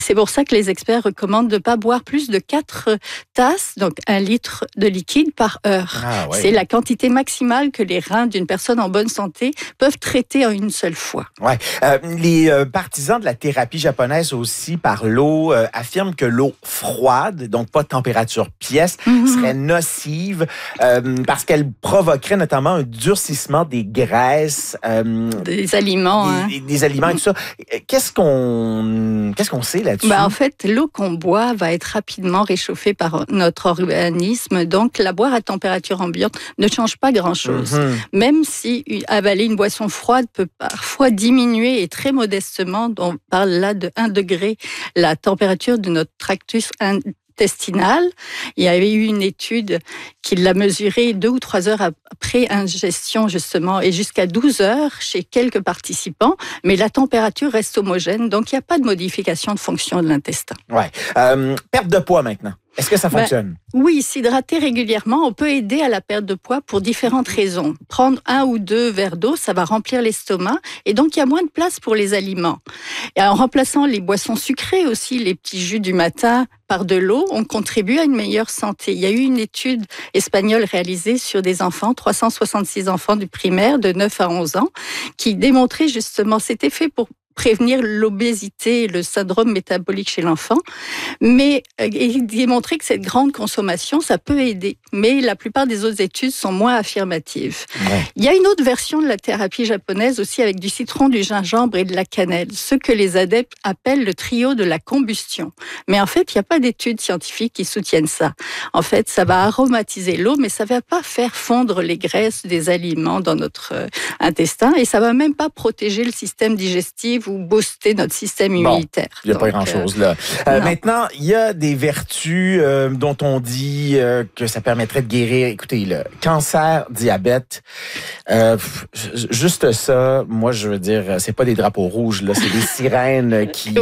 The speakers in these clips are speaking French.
C'est pour ça que les experts recommandent de ne pas boire plus de 4 tasses, donc 1 litre de liquide par heure. Ah, ouais. C'est la quantité maximale que les reins d'une personne en bonne santé peuvent traiter en une seule fois. Ouais. Les partisans de la thérapie japonaise aussi par l'eau affirment que l'eau froide, donc pas de température pièce, serait nocive parce qu'elle provoquerait notamment un durcissement des graisses, des aliments, des aliments et tout ça. Qu'est-ce qu'on sait là-dessus? En fait, l'eau qu'on boit va être rapidement réchauffée par notre organisme. Donc, la boire à température ambiante ne change pas grand-chose. Même si avaler une boisson froide peut parfois diminuer et très modestement, on parle là de 1 degré, la température de notre tractus intestinal. Il y avait eu une étude qui l'a mesuré 2 ou 3 heures après ingestion, justement, et jusqu'à 12 heures chez quelques participants, mais la température reste homogène, donc il n'y a pas de modification de fonction de l'intestin. Ouais. Perte de poids maintenant. Est-ce que ça fonctionne? Oui, s'hydrater régulièrement, on peut aider à la perte de poids pour différentes raisons. Prendre 1 ou 2 verres d'eau, ça va remplir l'estomac et donc il y a moins de place pour les aliments. Et en remplaçant les boissons sucrées aussi, les petits jus du matin par de l'eau, on contribue à une meilleure santé. Il y a eu une étude espagnole réalisée sur des enfants, 366 enfants du primaire de 9 à 11 ans, qui démontrait justement cet effet pour prévenir l'obésité et le syndrome métabolique chez l'enfant, mais démontrer que cette grande consommation, ça peut aider. Mais la plupart des autres études sont moins affirmatives. Ouais. Il y a une autre version de la thérapie japonaise aussi avec du citron, du gingembre et de la cannelle, ce que les adeptes appellent le trio de la combustion. Mais en fait, il n'y a pas d'études scientifiques qui soutiennent ça. En fait, ça va aromatiser l'eau, mais ça ne va pas faire fondre les graisses des aliments dans notre intestin et ça ne va même pas protéger le système digestif ou booster notre système immunitaire. Il n'y a pas grand-chose là. Maintenant, il y a des vertus dont on dit que ça permettrait de guérir. Écoutez, le cancer, diabète, juste ça, moi je veux dire, c'est pas des drapeaux rouges, là, c'est des sirènes qui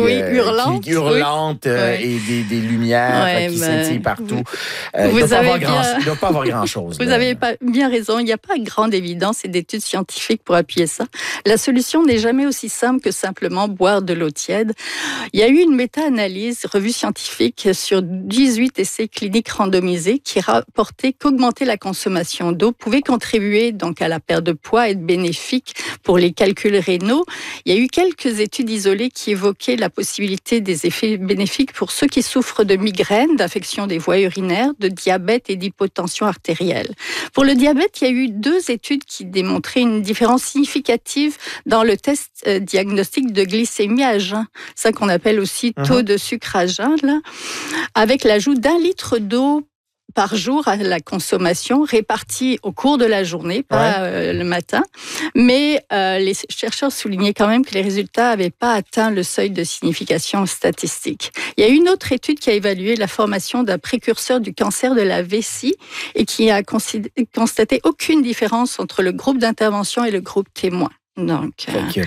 hurlantes et des lumières qui scintillent partout. Il ne doit pas avoir grand-chose. Vous avez bien raison, il n'y a pas grande évidence et d'études scientifiques pour appuyer ça. La solution n'est jamais aussi simple que simplement boire de l'eau tiède. Il y a eu une méta-analyse, revue scientifique, sur 18 essais cliniques randomisés qui rapportaient qu'augmenter la consommation d'eau pouvait contribuer donc à la perte de poids et être bénéfique pour les calculs rénaux. Il y a eu quelques études isolées qui évoquaient la possibilité des effets bénéfiques pour ceux qui souffrent de migraines, d'infections des voies urinaires, de diabète et d'hypotension artérielle. Pour le diabète, il y a eu 2 études qui démontraient une différence significative dans le test diagnostic de glycémie à jeun, ça qu'on appelle aussi taux de sucre à jeun, là, avec l'ajout d'1 litre d'eau par jour à la consommation, répartie au cours de la journée, pas le matin. Mais les chercheurs soulignaient quand même que les résultats n'avaient pas atteint le seuil de signification statistique. Il y a une autre étude qui a évalué la formation d'un précurseur du cancer de la vessie et qui a constaté aucune différence entre le groupe d'intervention et le groupe témoin. Donc,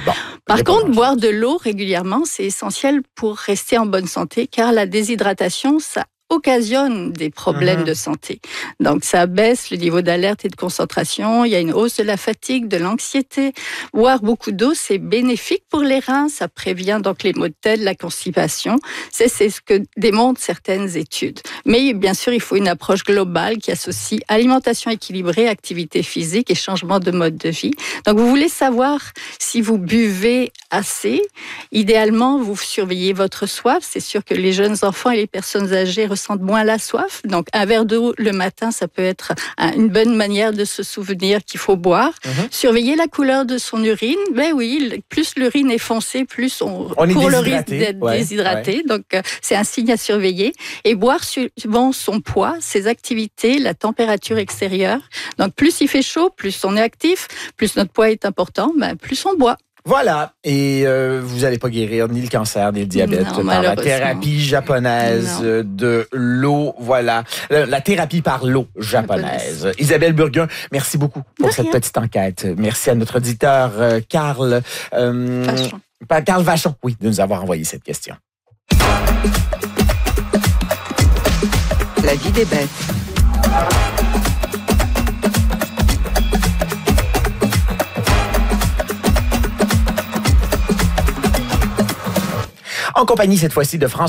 par contre, boire de l'eau régulièrement, c'est essentiel pour rester en bonne santé, car la déshydratation, ça occasionne des problèmes de santé. Donc, ça baisse le niveau d'alerte et de concentration. Il y a une hausse de la fatigue, de l'anxiété. Boire beaucoup d'eau, c'est bénéfique pour les reins. Ça prévient donc les maux de tête, la constipation. C'est ce que démontrent certaines études. Mais bien sûr, il faut une approche globale qui associe alimentation équilibrée, activité physique et changement de mode de vie. Donc, vous voulez savoir si vous buvez assez. Idéalement, vous surveillez votre soif. C'est sûr que les jeunes enfants et les personnes âgées ressentent moins la soif. Donc, un verre d'eau le matin, ça peut être une bonne manière de se souvenir qu'il faut boire. Surveiller la couleur de son urine. Ben oui, plus l'urine est foncée, plus on court le risque d'être déshydraté. Donc, c'est un signe à surveiller. Et boire suivant son poids, ses activités, la température extérieure. Donc, plus il fait chaud, plus on est actif, plus notre poids est important, ben, plus on boit. Voilà, et vous n'allez pas guérir ni le cancer, ni le diabète par la thérapie japonaise de l'eau. Voilà, la thérapie par l'eau japonaise. Isabelle Burguin, merci beaucoup pour cette petite enquête. Merci à notre auditeur Carl Vachon, de nous avoir envoyé cette question. La vie des bêtes. En compagnie cette fois-ci de François